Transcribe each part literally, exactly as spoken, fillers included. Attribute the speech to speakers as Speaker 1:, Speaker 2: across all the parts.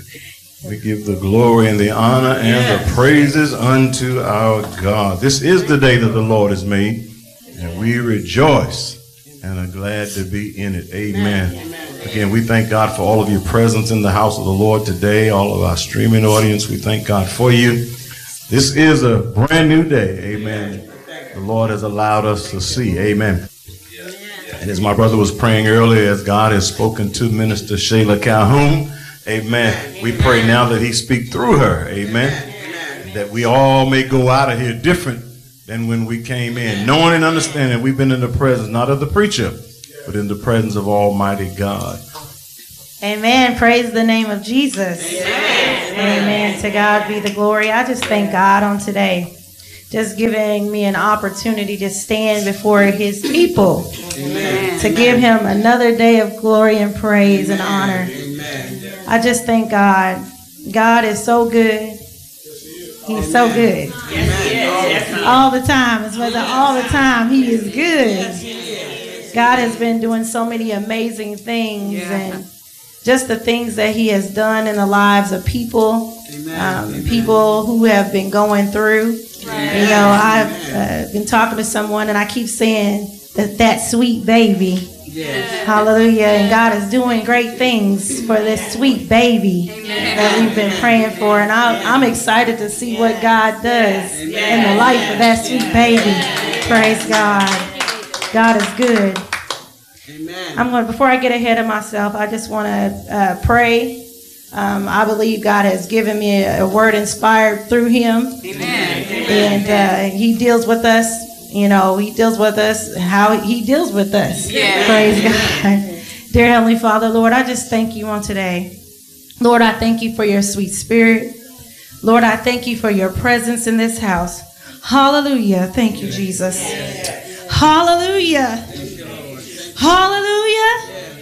Speaker 1: We give the glory and the honor and yes. the praises unto our God. This is the day that the Lord has made, and we rejoice and are glad to be in it. Amen. Amen. Again, we thank God for all of your presence in the house of the Lord today, all of our streaming audience. We thank God for you. This is a brand new day. Amen. The Lord has allowed us to see. Amen. And as my brother was praying earlier, as God has spoken to Minister Shayla Calhoun, amen, we pray now that he speak through her. Amen. And that we all may go out of here different than when we came in, knowing and understanding we've been in the presence, not of the preacher, but in the presence of Almighty God.
Speaker 2: Amen. Praise the name of Jesus. Amen. Amen. To God be the glory. I just thank God on today, just giving me an opportunity to stand before his people. Amen. To give him another day of glory and praise and honor. Amen. I just thank God. God is so good. He's so good. All the time. It's like all the time. He is good. God has been doing so many amazing things, and just the things that he has done in the lives of people, um, people who have been going through. You know, I've uh, been talking to someone, and I keep saying that that sweet baby. Yes. Hallelujah. And God is doing great things for this sweet baby Amen. That we've been praying for. And I, I'm excited to see what God does Amen. In the life of that sweet baby. Praise God. God is good. Amen. I'm going, before I get ahead of myself, I just want to uh, pray. Um, I believe God has given me a, a word inspired through him. Amen. And uh, he deals with us. You know, he deals with us how he deals with us. Yeah. Praise God. Dear Heavenly Father, Lord, I just thank you on today. Lord, I thank you for your sweet spirit. Lord, I thank you for your presence in this house. Hallelujah. Thank you, Jesus. Hallelujah. Hallelujah.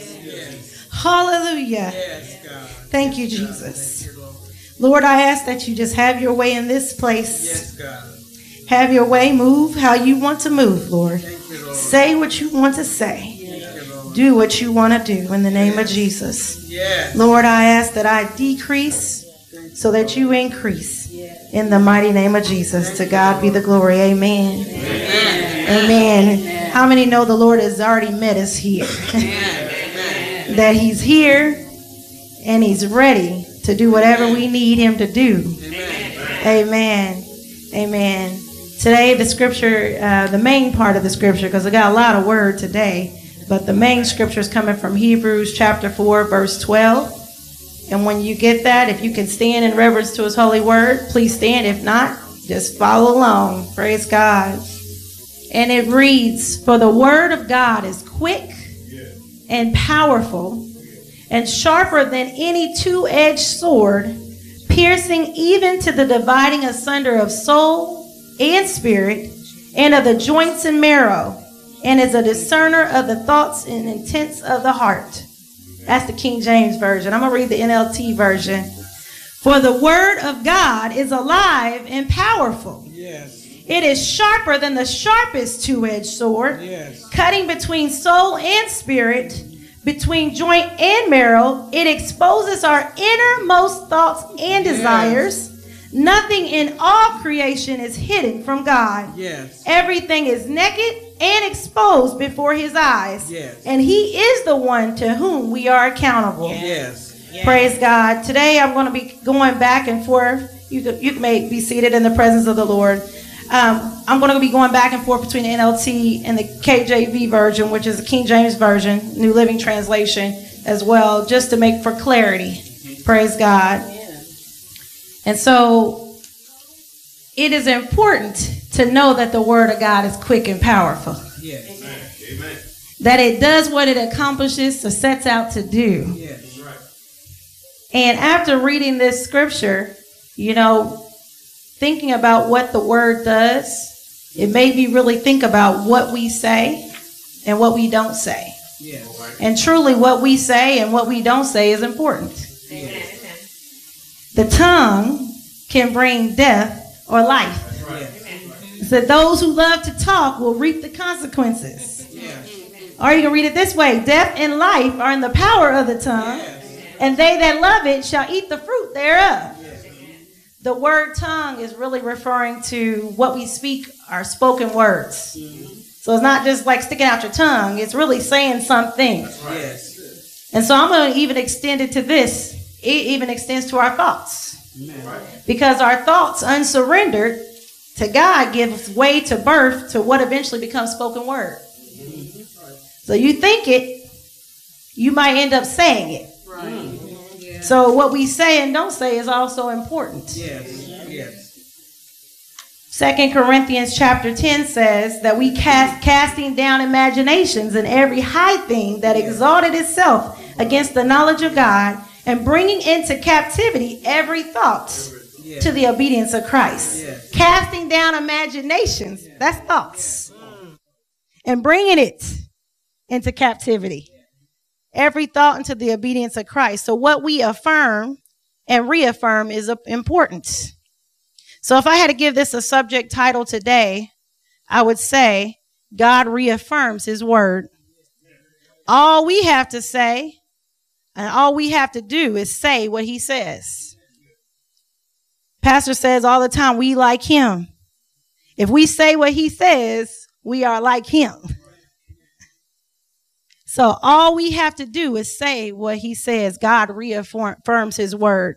Speaker 2: Hallelujah. Thank you, Jesus. Lord, I ask that you just have your way in this place. Yes, God. Have your way. Move how you want to move, Lord. You, Lord. Say what you want to say. You, do what you want to do in the name yes. of Jesus. Yes. Lord, I ask that I decrease so that you increase. In the mighty name of Jesus. To God be the glory. Amen. Amen. Amen. Amen. How many know the Lord has already met us here? That he's here and he's ready to do whatever we need him to do. Amen. Amen. Today, the scripture, uh, the main part of the scripture, because I got a lot of word today, but the main scripture is coming from Hebrews chapter four, verse twelve. And when you get that, if you can stand in reverence to his holy word, please stand. If not, just follow along. Praise God. And it reads, "For the word of God is quick and powerful and sharper than any two-edged sword, piercing even to the dividing asunder of soul and spirit, and of the joints and marrow, and is a discerner of the thoughts and intents of the heart." That's the King James Version. I'm going to read the N L T version. "For the word of God is alive and powerful. Yes. It is sharper than the sharpest two-edged sword, yes. cutting between soul and spirit, between joint and marrow. It exposes our innermost thoughts and desires. Yes. Nothing in all creation is hidden from God. Yes. Everything is naked and exposed before his eyes. Yes. And he is the one to whom we are accountable." Yes. Yes. Praise God. Today I'm going to be going back and forth. You, you may be seated in the presence of the Lord. Um, I'm going to be going back and forth between the N L T and the K J V version, which is the King James Version, New Living Translation as well, just to make for clarity. Praise God. And so it is important to know that the word of God is quick and powerful. Yes. Amen. That it does what it accomplishes or sets out to do. Yes. Right. And after reading this scripture, you know, thinking about what the word does, it made me really think about what we say and what we don't say. Yes. And truly what we say and what we don't say is important. Yes. The tongue can bring death or life. Right. So those who love to talk will reap the consequences. Yes. Or you can read it this way: death and life are in the power of the tongue, yes. And they that love it shall eat the fruit thereof. The word tongue is really referring to what we speak, our spoken words. So it's not just like sticking out your tongue. It's really saying something. Yes. And so I'm going to even extend it to this. It even extends to our thoughts. Because our thoughts unsurrendered to God gives way to birth to what eventually becomes spoken word. So you think it, you might end up saying it. Right. Yeah. So what we say and don't say is also important. Yes. Yes. Second Corinthians chapter ten says that we cast casting down imaginations and every high thing that exalted itself against the knowledge of God, and bringing into captivity every thought yeah. to the obedience of Christ. Yeah. Casting down imaginations, that's thoughts. And bringing it into captivity. Every thought into the obedience of Christ. So what we affirm and reaffirm is important. So if I had to give this a subject title today, I would say God reaffirms his word. All we have to say and all we have to do is say what he says. Pastor says all the time, we like him. If we say what he says, we are like him. So all we have to do is say what he says. God reaffirms his word.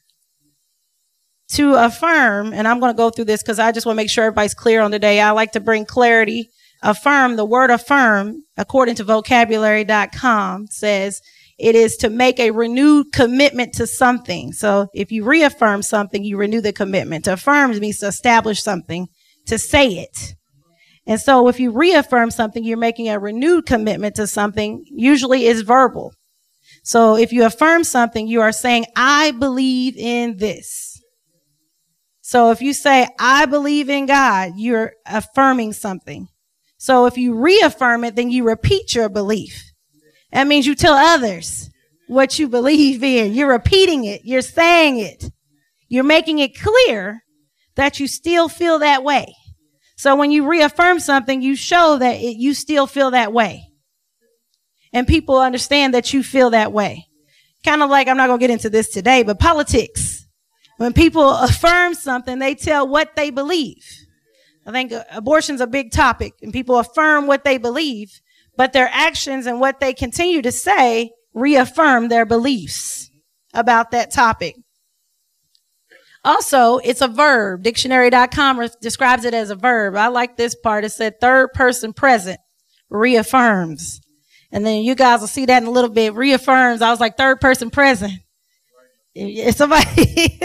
Speaker 2: To affirm, and I'm going to go through this because I just want to make sure everybody's clear on today. I like to bring clarity. Affirm, the word affirm, according to vocabulary dot com, says it is to make a renewed commitment to something. So if you reaffirm something, you renew the commitment. To affirm means to establish something, to say it. And so if you reaffirm something, you're making a renewed commitment to something. Usually it's verbal. So if you affirm something, you are saying, I believe in this. So if you say, I believe in God, you're affirming something. So if you reaffirm it, then you repeat your belief. That means you tell others what you believe in. You're repeating it. You're saying it. You're making it clear that you still feel that way. So when you reaffirm something, you show that it, you still feel that way. And people understand that you feel that way. Kind of like, I'm not going to get into this today, but politics. When people affirm something, they tell what they believe. I think abortion's a big topic, and people affirm what they believe, but their actions and what they continue to say reaffirm their beliefs about that topic. Also, it's a verb. Dictionary dot com describes it as a verb. I like this part. It said third person present, reaffirms. And then you guys will see that in a little bit. Reaffirms. I was like, third person present. If somebody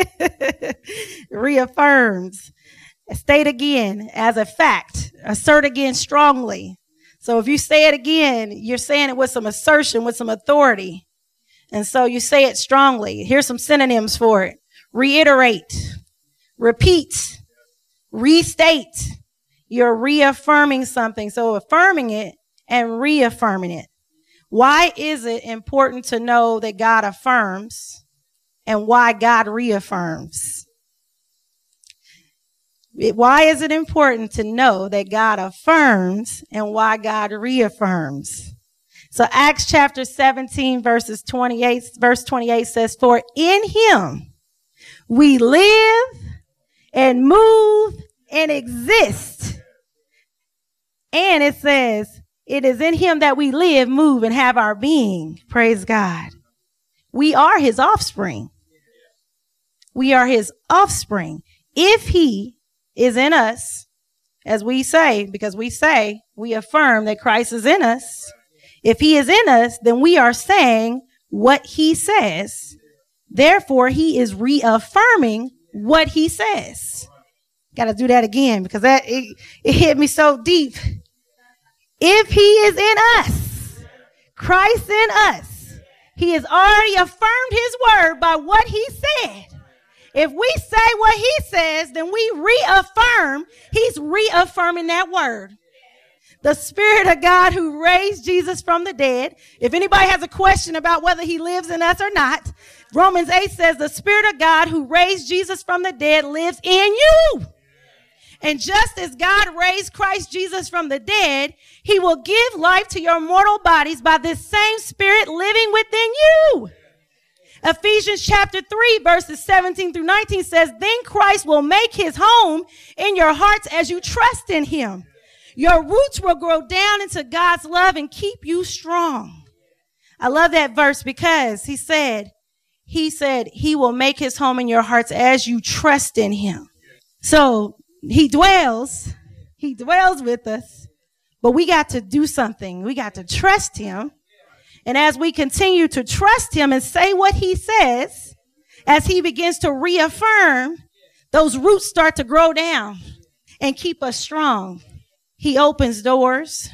Speaker 2: reaffirms. State again as a fact. Assert again strongly. So if you say it again, you're saying it with some assertion, with some authority. And so you say it strongly. Here's some synonyms for it. Reiterate, repeat, restate. You're reaffirming something. So affirming it and reaffirming it. Why is it important to know that God affirms and why God reaffirms? Why is it important to know that God affirms and why God reaffirms? So Acts chapter seventeen, verses twenty-eight, verse twenty-eight says, for in him we live and move and exist. And it says, it is in him that we live, move, and have our being. Praise God. We are his offspring. We are his offspring. If he is in us, as we say, because we say, we affirm that Christ is in us. If he is in us, then we are saying what he says. Therefore, he is reaffirming what he says. Got to do that again because that it, it hit me so deep. If he is in us, Christ in us, he has already affirmed his word by what he said. If we say what he says, then we reaffirm, he's reaffirming that word. The Spirit of God who raised Jesus from the dead. If anybody has a question about whether he lives in us or not, Romans eight says the Spirit of God who raised Jesus from the dead lives in you. And just as God raised Christ Jesus from the dead, he will give life to your mortal bodies by this same Spirit living within you. Ephesians chapter three, verses seventeen through nineteen says, then Christ will make his home in your hearts as you trust in him. Your roots will grow down into God's love and keep you strong. I love that verse because he said, he said he will make his home in your hearts as you trust in him. So he dwells, he dwells with us, but we got to do something. We got to trust him. And as we continue to trust him and say what he says, as he begins to reaffirm, those roots start to grow down and keep us strong. He opens doors.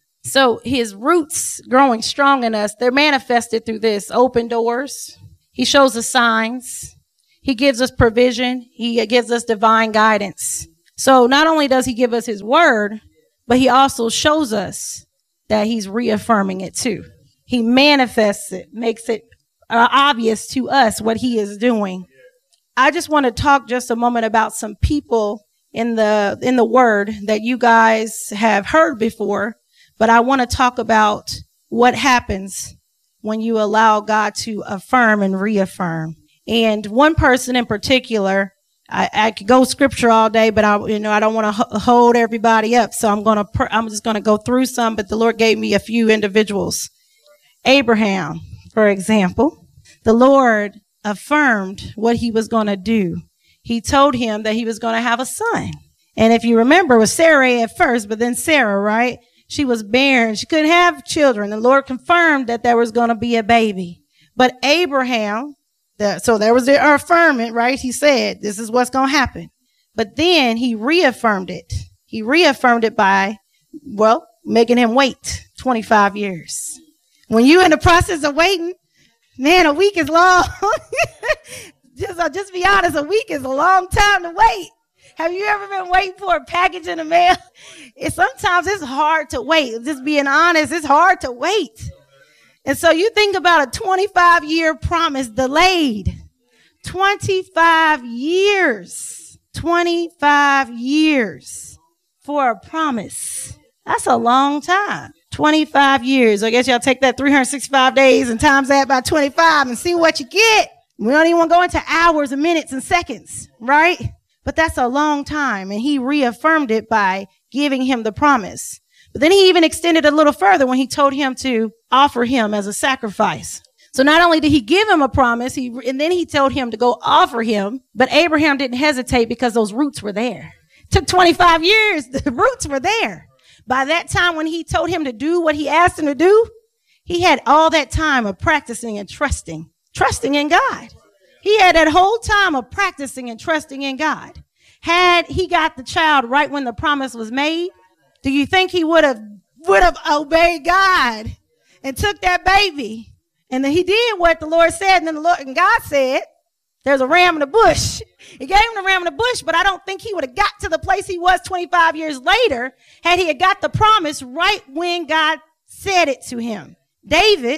Speaker 2: So his roots growing strong in us, they're manifested through this: open doors. He shows us signs. He gives us provision. He gives us divine guidance. So not only does he give us his word, but he also shows us that he's reaffirming it too. He manifests it, makes it uh, obvious to us what he is doing. I just want to talk just a moment about some people in the in the word that you guys have heard before, but I want to talk about what happens when you allow God to affirm and reaffirm. And one person in particular, I, I could go scripture all day, but I, you know, I don't want to ho- hold everybody up, so I'm gonna pr- I'm just gonna go through some. But the Lord gave me a few individuals. Abraham, for example, the Lord affirmed what he was going to do. He told him that he was going to have a son. And if you remember, it was Sarah at first, but then Sarah, right? She was barren. She couldn't have children. The Lord confirmed that there was going to be a baby. But Abraham, the, so there was the affirmation, right? He said, this is what's going to happen. But then he reaffirmed it. He reaffirmed it by, well, making him wait twenty-five years. When you're in the process of waiting, man, a week is long. just, I'll just be honest, a week is a long time to wait. Have you ever been waiting for a package in the mail? It, sometimes it's hard to wait. Just being honest, it's hard to wait. And so you think about a twenty-five year promise delayed. twenty-five years. twenty-five years for a promise. That's a long time. twenty-five years. I guess y'all take that three hundred sixty-five days and times that by twenty-five and see what you get. We don't even want to go into hours and minutes and seconds, right? But that's a long time. And he reaffirmed it by giving him the promise. But then he even extended a little further when he told him to offer him as a sacrifice. So not only did he give him a promise, he and then he told him to go offer him. But Abraham didn't hesitate because those roots were there. It took twenty-five years. The roots were there. By that time, when he told him to do what he asked him to do, he had all that time of practicing and trusting, trusting in God. He had that whole time of practicing and trusting in God. Had he got the child right when the promise was made, do you think he would have would have obeyed God and took that baby? And then he did what the Lord said, and then the Lord and God said, there's a ram in the bush. He gave him the ram in the bush, but I don't think he would have got to the place he was twenty-five years later had he had got the promise right when God said it to him. David,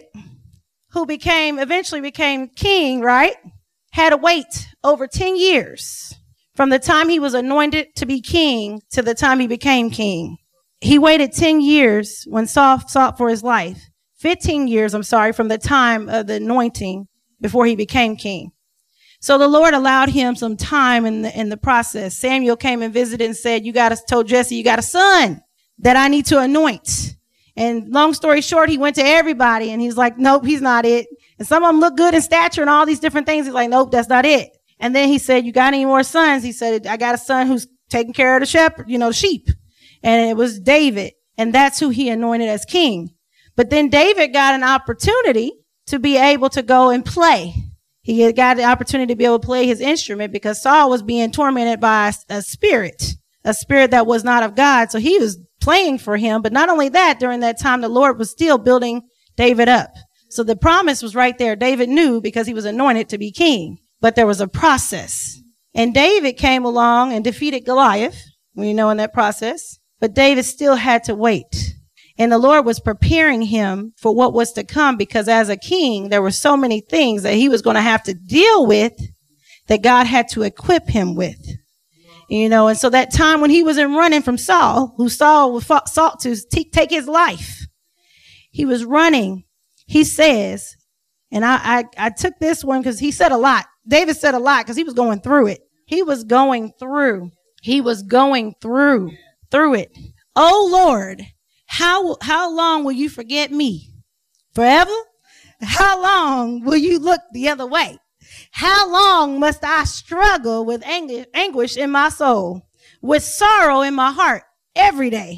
Speaker 2: who became, eventually became king, right, had to wait over ten years from the time he was anointed to be king to the time he became king. He waited ten years when Saul sought for his life. fifteen years, I'm sorry, from the time of the anointing before he became king. So the Lord allowed him some time in the, in the process. Samuel came and visited and said, you got to, told Jesse, you got a son that I need to anoint. And long story short, he went to everybody and he's like, nope, he's not it. And some of them look good in stature and all these different things. He's like, nope, that's not it. And then he said, you got any more sons? He said, I got a son who's taking care of the shepherd, you know, the sheep. And it was David. And that's who he anointed as king. But then David got an opportunity to be able to go and play. He had got the opportunity to be able to play his instrument because Saul was being tormented by a, a spirit, a spirit that was not of God. So he was playing for him. But not only that, during that time, the Lord was still building David up. So the promise was right there. David knew because he was anointed to be king. But there was a process. And David came along and defeated Goliath, we know in that process. But David still had to wait. And the Lord was preparing him for what was to come because as a king, there were so many things that he was going to have to deal with that God had to equip him with. You know, and so that time when he was in running from Saul, who Saul sought to t- take his life, he was running. He says And I, I, I took this one because he said a lot. David said a lot because he was going through it. He was going through. He was going through, through it. Oh, Lord, how, how long will you forget me? Forever? How long will you look the other way? How long must I struggle with ang- anguish in my soul, with sorrow in my heart every day?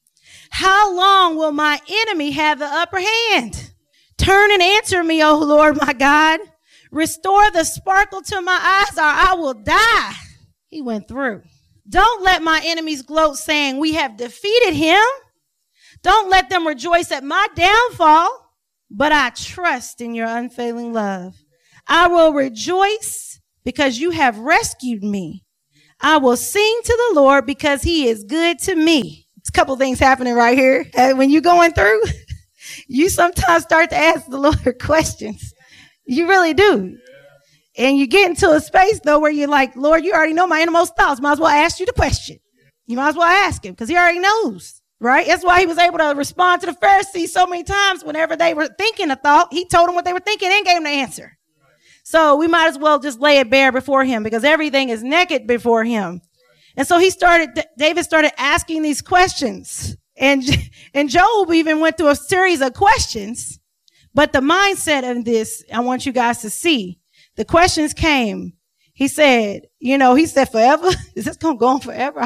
Speaker 2: How long will my enemy have the upper hand? Turn and answer me, O Lord, my God. Restore the sparkle to my eyes, or I will die. He went through. Don't let my enemies gloat, saying, we have defeated him. Don't let them rejoice at my downfall. But I trust in your unfailing love. I will rejoice because you have rescued me. I will sing to the Lord because he is good to me. It's a couple things happening right here. Uh, when you're going through, you sometimes start to ask the Lord questions. You really do. And you get into a space, though, where you're like, Lord, you already know my innermost thoughts. Might as well ask you the question. You might as well ask him because he already knows. Right? That's why he was able to respond to the Pharisees so many times whenever they were thinking a thought. He told them what they were thinking and gave them the answer. So we might as well just lay it bare before him because everything is naked before him. And so he started, David started asking these questions. And, and Job even went through a series of questions. But the mindset of this, I want you guys to see. The questions came. He said, you know, he said, forever? Is this going to go on forever?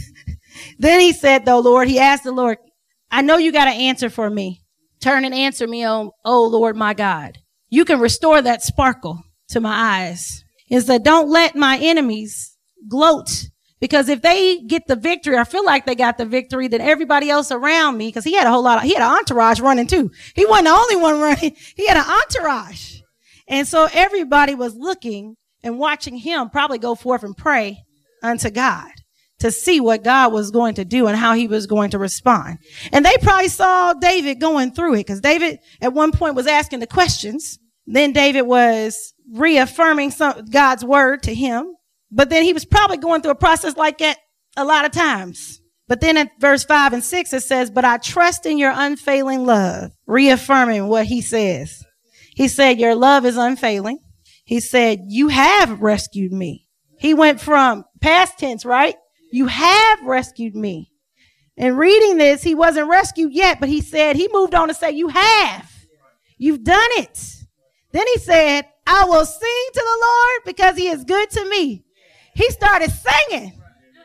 Speaker 2: Then he said, though, Lord, he asked the Lord, I know you got an answer for me. Turn and answer me, oh, oh, Lord, my God. You can restore that sparkle to my eyes. He said, don't let my enemies gloat, because if they get the victory, I feel like they got the victory, then everybody else around me, because he had a whole lot of, he had an entourage running too. He wasn't the only one running. He had an entourage. And so everybody was looking and watching him probably go forth and pray unto God, to see what God was going to do and how he was going to respond. And they probably saw David going through it, because David at one point was asking the questions. Then David was reaffirming some, God's word to him. But then he was probably going through a process like that a lot of times. But then in verse five and six, it says, but I trust in your unfailing love, reaffirming what he says. He said, your love is unfailing. He said, you have rescued me. He went from past tense, right? You have rescued me. And reading this, he wasn't rescued yet, but he said, he moved on to say, you have. You've done it. Then he said, I will sing to the Lord because he is good to me. He started singing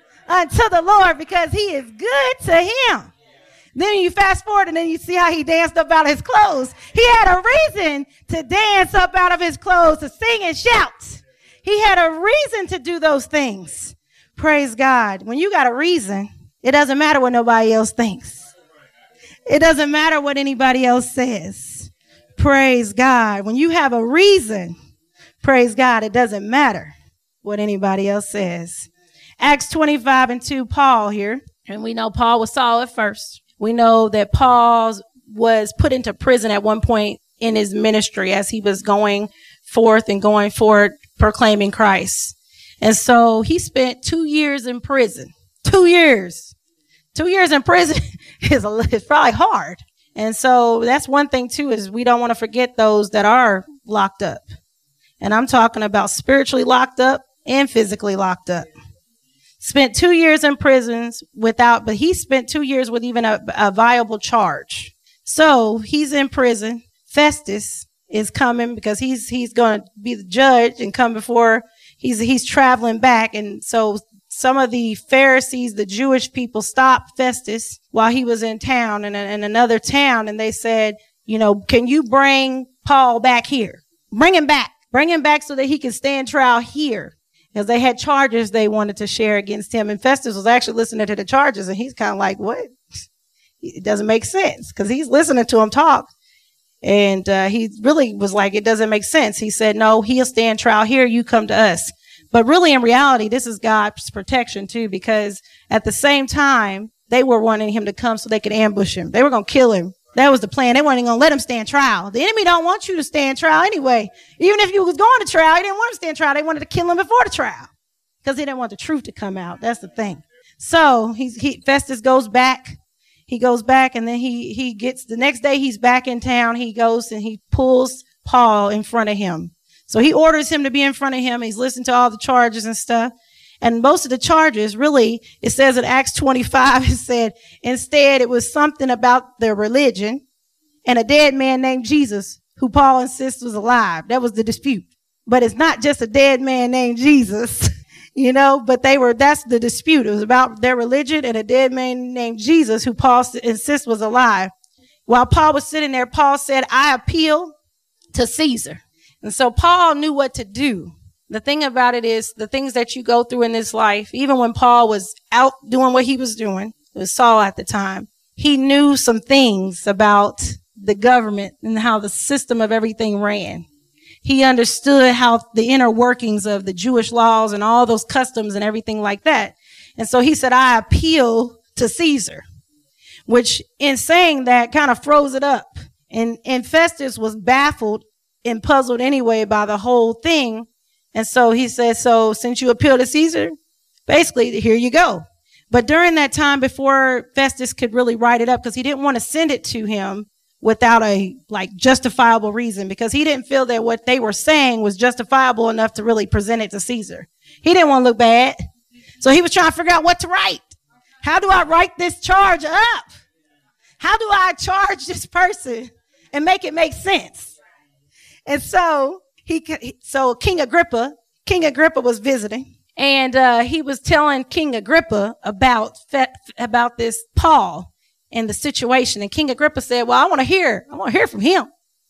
Speaker 2: unto the Lord because he is good to him. Then you fast forward and then you see how he danced up out of his clothes. He had a reason to dance up out of his clothes, to sing and shout. He had a reason to do those things. Praise God. When you got a reason, it doesn't matter what nobody else thinks. It doesn't matter what anybody else says. Praise God. When you have a reason, praise God, it doesn't matter what anybody else says. Acts twenty-five and two, Paul here. And we know Paul was Saul at first. We know that Paul was put into prison at one point in his ministry as he was going forth and going forward proclaiming Christ. And so he spent two years in prison. Two years. Two years in prison is a, it's probably hard. And so that's one thing, too, is we don't want to forget those that are locked up. And I'm talking about spiritually locked up and physically locked up. Spent two years in prisons without, but he spent two years with even a, a viable charge. So he's in prison. Festus is coming because he's he's going to be the judge and come before he's he's traveling back. And so some of the Pharisees, the Jewish people, stopped Festus while he was in town, in, in another town, and they said, you know, can you bring Paul back here? Bring him back. Bring him back so that he can stand trial here. Because they had charges they wanted to share against him. And Festus was actually listening to the charges, and he's kind of like, what? It doesn't make sense, because he's listening to him talk. And uh, he really was like, it doesn't make sense. He said, no, he'll stand trial here. You come to us. But really, in reality, this is God's protection, too, because at the same time, they were wanting him to come so they could ambush him. They were going to kill him. That was the plan. They weren't even going to let him stand trial. The enemy don't want you to stand trial anyway. Even if you was going to trial, he didn't want to stand trial. They wanted to kill him before the trial because he didn't want the truth to come out. That's the thing. So he's, he, Festus goes back. He goes back, and then he, he gets, the next day he's back in town. He goes and he pulls Paul in front of him. So he orders him to be in front of him. He's listening to all the charges and stuff. And most of the charges, really, it says in Acts twenty-five, it said, instead, it was something about their religion and a dead man named Jesus, who Paul insists was alive. That was the dispute. But it's not just a dead man named Jesus, you know, but they were, that's the dispute. It was about their religion and a dead man named Jesus, who Paul insists was alive. While Paul was sitting there, Paul said, I appeal to Caesar. And so Paul knew what to do. The thing about it is the things that you go through in this life, even when Paul was out doing what he was doing, it was Saul at the time, he knew some things about the government and how the system of everything ran. He understood how the inner workings of the Jewish laws and all those customs and everything like that. And so he said, I appeal to Caesar, which in saying that kind of froze it up. And, and Festus was baffled and puzzled anyway by the whole thing. And so he said, so since you appeal to Caesar, basically, here you go. But during that time, before Festus could really write it up, because he didn't want to send it to him without a like justifiable reason, because he didn't feel that what they were saying was justifiable enough to really present it to Caesar. He didn't want to look bad. So he was trying to figure out what to write. How do I write this charge up? How do I charge this person and make it make sense? And so he, so King Agrippa, King Agrippa was visiting, and uh, he was telling King Agrippa about about this Paul and the situation. And King Agrippa said, "Well, I want to hear. I want to hear from him.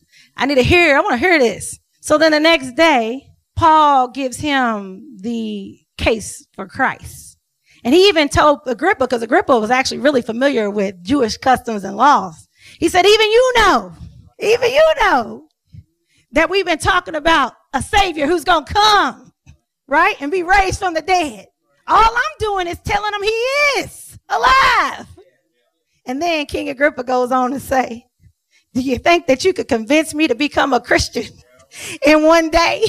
Speaker 2: I need to hear. I want to hear this." So then the next day, Paul gives him the case for Christ, and he even told Agrippa, because Agrippa was actually really familiar with Jewish customs and laws. He said, "Even you know, even you know." that we've been talking about a Savior who's going to come, right, and be raised from the dead. All I'm doing is telling him he is alive. And then King Agrippa goes on to say, do you think that you could convince me to become a Christian in one day?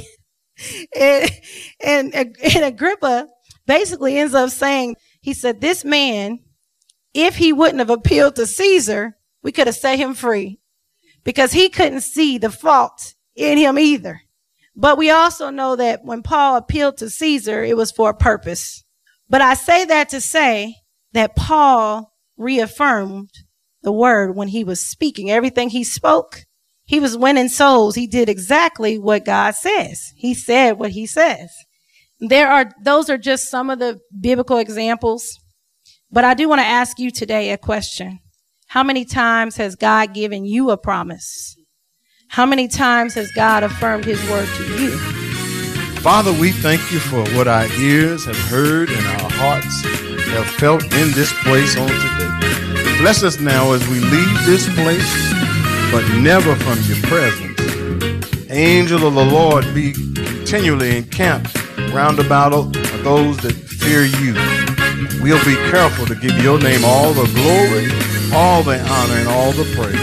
Speaker 2: and, and, and Agrippa basically ends up saying, he said, this man, if he wouldn't have appealed to Caesar, we could have set him free, because he couldn't see the fault in him either. But we also know that when Paul appealed to Caesar, it was for a purpose. But I say that to say that Paul reaffirmed the word when he was speaking. Everything he spoke, he was winning souls. He did exactly what God says. He said what he says. There are, those are just some of the biblical examples. But I do want to ask you today a question. How many times has God given you a promise? How many times has God affirmed his word to you?
Speaker 1: Father, we thank you for what our ears have heard and our hearts have felt in this place on today. Bless us now as we leave this place, but never from your presence. Angel of the Lord, be continually encamped round about those that fear you. We'll be careful to give your name all the glory, all the honor, and all the praise.